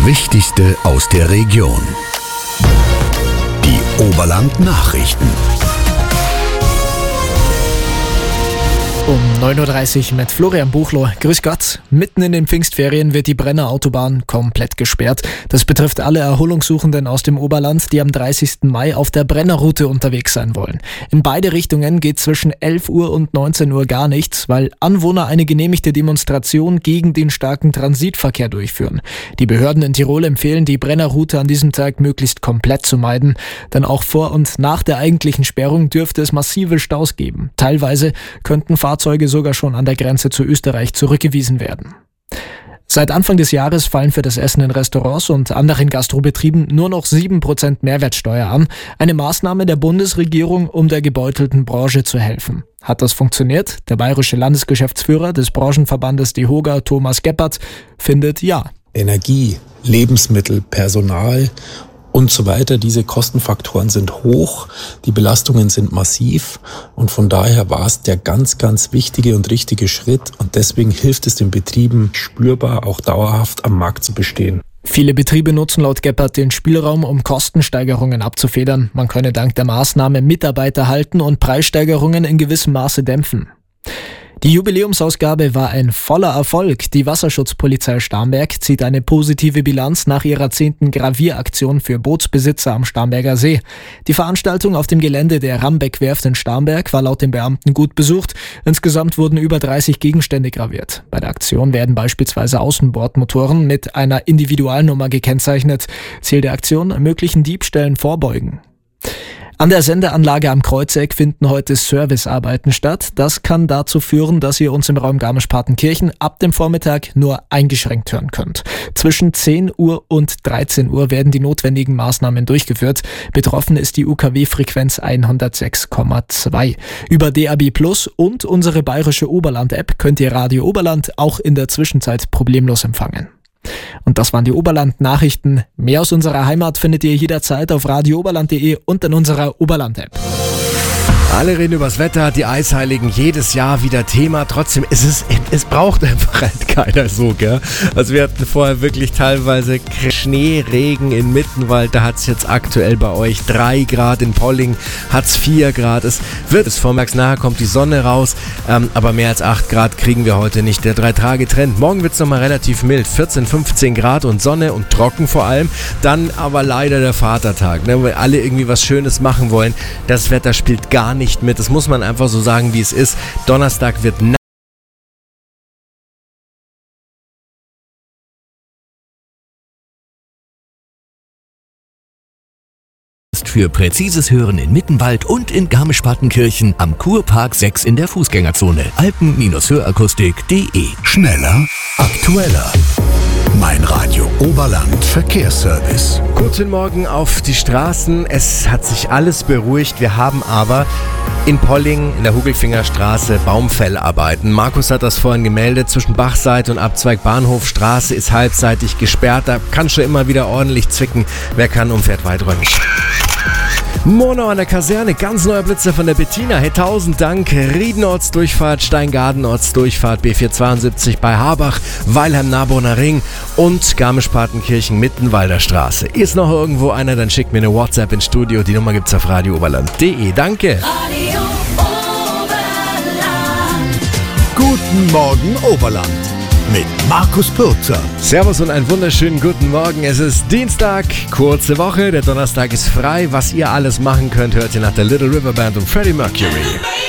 Wichtigste aus der Region. Die Oberland-Nachrichten. Um 9.30 Uhr mit Florian Buchloh. Grüß Gott. Mitten in den Pfingstferien wird die Brenner Autobahn komplett gesperrt. Das betrifft alle Erholungssuchenden aus dem Oberland, die am 30. Mai auf der Brennerroute unterwegs sein wollen. In beide Richtungen geht zwischen 11 Uhr und 19 Uhr gar nichts, weil Anwohner eine genehmigte Demonstration gegen den starken Transitverkehr durchführen. Die Behörden in Tirol empfehlen, die Brennerroute an diesem Tag möglichst komplett zu meiden. Denn auch vor und nach der eigentlichen Sperrung dürfte es massive Staus geben. Teilweise könnten Fahrzeuge sogar schon an der Grenze zu Österreich zurückgewiesen werden. Seit Anfang des Jahres fallen für das Essen in Restaurants und anderen Gastrobetrieben nur noch 7% Mehrwertsteuer an. Eine Maßnahme der Bundesregierung, um der gebeutelten Branche zu helfen. Hat das funktioniert? Der bayerische Landesgeschäftsführer des Branchenverbandes DEHOGA, Thomas Geppert, findet ja. Energie, Lebensmittel, Personal und so weiter, diese Kostenfaktoren sind hoch, die Belastungen sind massiv und von daher war es der ganz, ganz wichtige und richtige Schritt und deswegen hilft es den Betrieben spürbar, auch dauerhaft am Markt zu bestehen. Viele Betriebe nutzen laut Geppert den Spielraum, um Kostensteigerungen abzufedern. Man könne dank der Maßnahme Mitarbeiter halten und Preissteigerungen in gewissem Maße dämpfen. Die Jubiläumsausgabe war ein voller Erfolg. Die Wasserschutzpolizei Starnberg zieht eine positive Bilanz nach ihrer 10. Gravieraktion für Bootsbesitzer am Starnberger See. Die Veranstaltung auf dem Gelände der Rambeck-Werft in Starnberg war laut den Beamten gut besucht. Insgesamt wurden über 30 Gegenstände graviert. Bei der Aktion werden beispielsweise Außenbordmotoren mit einer Individualnummer gekennzeichnet. Ziel der Aktion: möglichen Diebstählen vorbeugen. An der Sendeanlage am Kreuzeck finden heute Servicearbeiten statt. Das kann dazu führen, dass ihr uns im Raum Garmisch-Partenkirchen ab dem Vormittag nur eingeschränkt hören könnt. Zwischen 10 Uhr und 13 Uhr werden die notwendigen Maßnahmen durchgeführt. Betroffen ist die UKW-Frequenz 106,2. Über DAB+ und unsere bayerische Oberland-App könnt ihr Radio Oberland auch in der Zwischenzeit problemlos empfangen. Und das waren die Oberland-Nachrichten. Mehr aus unserer Heimat findet ihr jederzeit auf radiooberland.de und in unserer Oberland-App. Alle reden übers Wetter, die Eisheiligen, jedes Jahr wieder Thema. Trotzdem, es braucht einfach halt keiner so, gell? Also wir hatten vorher wirklich teilweise Schneeregen in Mittenwald. Da hat es jetzt aktuell bei euch 3 Grad, in Polling hat es 4 Grad. Es wird es vormittags, nachher kommt die Sonne raus, aber mehr als 8 Grad kriegen wir heute nicht. Der 3-Tage-Trend. Morgen wird es nochmal relativ mild, 14, 15 Grad und Sonne und trocken vor allem. Dann aber leider der Vatertag, ne, weil alle irgendwie was Schönes machen wollen. Das Wetter spielt gar nicht mit. Das muss man einfach so sagen, wie es ist. Donnerstag wird für präzises Hören in Mittenwald und in Garmisch-Partenkirchen am Kurpark 6 in der Fußgängerzone. Alpen-hörakustik.de. Schneller, aktueller. Mein Radio Oberland Verkehrsservice. Guten Morgen auf die Straßen. Es hat sich alles beruhigt. Wir haben aber in Polling in der Hugelfingerstraße Baumfellarbeiten. Markus hat das vorhin gemeldet. Zwischen Bachseite und Abzweig Bahnhofstraße ist halbseitig gesperrt. Da kann schon immer wieder ordentlich zwicken. Wer kann, umfährt weiträumig. Monau an der Kaserne, ganz neuer Blitzer von der Bettina. Hey, 1000 Dank. Riedenortsdurchfahrt, Steingadenortsdurchfahrt, B472 bei Habach, Weilheim-Naborner Ring und Garmisch-Partenkirchen Mittenwalder Straße. Ist noch irgendwo einer, dann schickt mir eine WhatsApp ins Studio. Die Nummer gibt's auf radiooberland.de. Danke. Radio Oberland. Guten Morgen Oberland mit Markus Pürzer. Servus und einen wunderschönen guten Morgen. Es ist Dienstag, kurze Woche. Der Donnerstag ist frei. Was ihr alles machen könnt, hört ihr nach der Little River Band und Freddie Mercury.